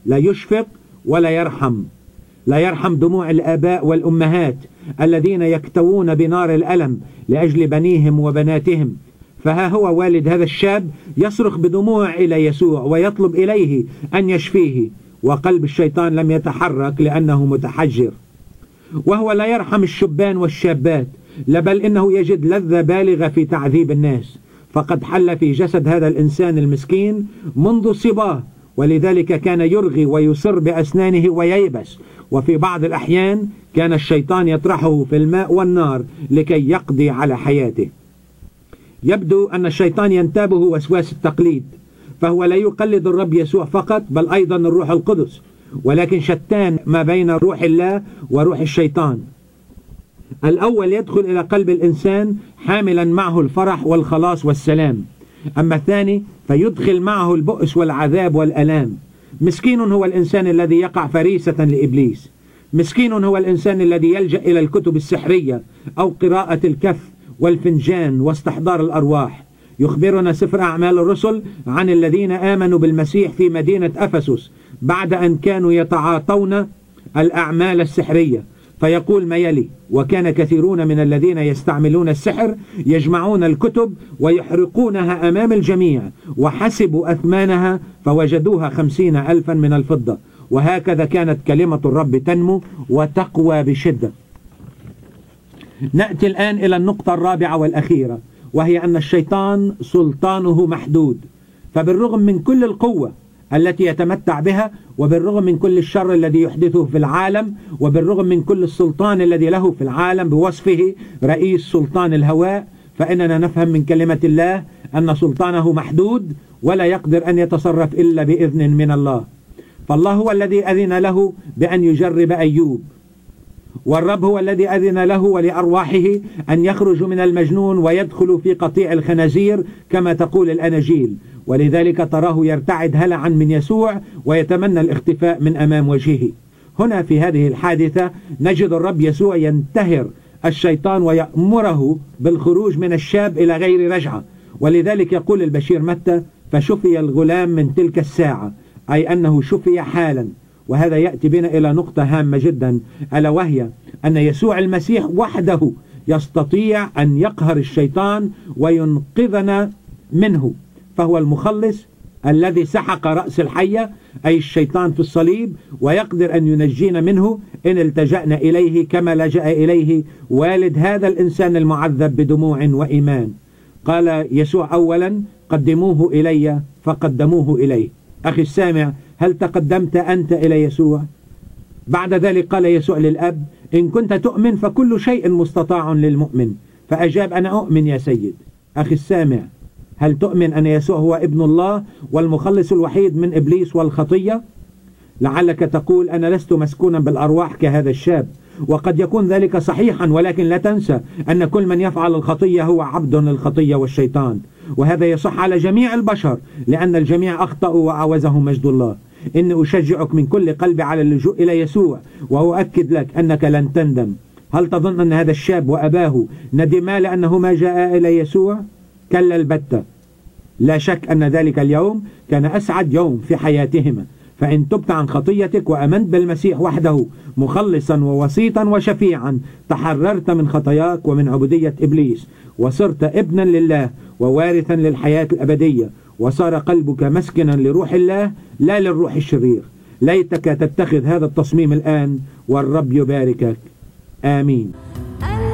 لا يشفق ولا يرحم، لا يرحم دموع الآباء والأمهات الذين يكتوون بنار الألم لأجل بنيهم وبناتهم. فها هو والد هذا الشاب يصرخ بدموع إلى يسوع ويطلب إليه أن يشفيه، وقلب الشيطان لم يتحرك لأنه متحجر. وهو لا يرحم الشبان والشابات، بل إنه يجد لذة بالغة في تعذيب الناس، فقد حل في جسد هذا الإنسان المسكين منذ صباه، ولذلك كان يرغي ويصر بأسنانه وييبس، وفي بعض الأحيان كان الشيطان يطرحه في الماء والنار لكي يقضي على حياته. يبدو أن الشيطان ينتابه وسواس التقليد، فهو لا يقلد الرب يسوع فقط بل أيضا الروح القدس، ولكن شتان ما بين روح الله وروح الشيطان. الأول يدخل إلى قلب الإنسان حاملا معه الفرح والخلاص والسلام، أما الثاني فيدخل معه البؤس والعذاب والألام. مسكين هو الإنسان الذي يقع فريسة لإبليس، مسكين هو الإنسان الذي يلجأ إلى الكتب السحرية أو قراءة الكف والفنجان واستحضار الأرواح. يخبرنا سفر أعمال الرسل عن الذين آمنوا بالمسيح في مدينة أفسس بعد أن كانوا يتعاطون الأعمال السحرية، فيقول ما يلي: وكان كثيرون من الذين يستعملون السحر يجمعون الكتب ويحرقونها أمام الجميع، وحسبوا أثمانها فوجدوها 50,000 من الفضة. وهكذا كانت كلمة الرب تنمو وتقوى بشدة. نأتي الآن إلى النقطة الرابعة والأخيرة، وهي أن الشيطان سلطانه محدود. فبالرغم من كل القوة التي يتمتع بها، وبالرغم من كل الشر الذي يحدثه في العالم، وبالرغم من كل السلطان الذي له في العالم بوصفه رئيس سلطان الهواء، فإننا نفهم من كلمة الله أن سلطانه محدود ولا يقدر أن يتصرف إلا بإذن من الله. فالله هو الذي أذن له بأن يجرب أيوب، والرب هو الذي أذن له ولأرواحه أن يخرجوا من المجنون ويدخلوا في قطيع الخنازير كما تقول الأناجيل، ولذلك تراه يرتعد هلعا من يسوع ويتمنى الاختفاء من أمام وجهه. هنا في هذه الحادثة نجد الرب يسوع ينتهر الشيطان ويأمره بالخروج من الشاب إلى غير رجعة، ولذلك يقول البشير متى: فشفي الغلام من تلك الساعة، أي أنه شفي حالا. وهذا يأتي بنا إلى نقطة هامة جدا، ألا وهي أن يسوع المسيح وحده يستطيع أن يقهر الشيطان وينقذنا منه، فهو المخلص الذي سحق رأس الحية أي الشيطان في الصليب، ويقدر أن ينجينا منه إن التجأنا إليه كما لجأ إليه والد هذا الإنسان المعذب بدموع وإيمان. قال يسوع أولا: قدموه إلي، فقدموه إليه. أخي السامع، هل تقدمت أنت إلى يسوع؟ بعد ذلك قال يسوع للأب: إن كنت تؤمن فكل شيء مستطاع للمؤمن. فأجاب: أنا أؤمن يا سيد. أخي السامع، هل تؤمن أن يسوع هو ابن الله والمخلص الوحيد من إبليس والخطية؟ لعلك تقول: أنا لست مسكونا بالأرواح كهذا الشاب، وقد يكون ذلك صحيحا، ولكن لا تنسى أن كل من يفعل الخطية هو عبد للخطية والشيطان، وهذا يصح على جميع البشر لأن الجميع أخطأوا وعوزهم مجد الله. إني أشجعك من كل قلبي على اللجوء إلى يسوع، وأؤكد لك أنك لن تندم. هل تظن أن هذا الشاب وأباه ندما لأنهما جاء إلى يسوع؟ كلا البتة. لا شك أن ذلك اليوم كان أسعد يوم في حياتهما، فإن تبت عن خطيتك وأمنت بالمسيح وحده مخلصا ووسيطا وشفيعا، تحررت من خطاياك ومن عبودية إبليس، وصرت ابنا لله ووارثا للحياة الأبدية، وصار قلبك مسكنا لروح الله لا للروح الشرير. ليتك تتخذ هذا التصميم الآن، والرب يباركك. آمين.